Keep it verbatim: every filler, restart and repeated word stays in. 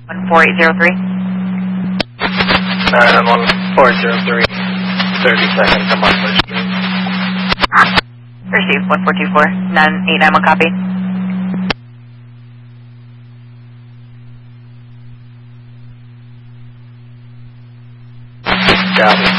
one four eight zero three. nine one four zero three, thirty seconds, I'm on First Street. Received, one four two four, nine eight nine one, copy. Copy.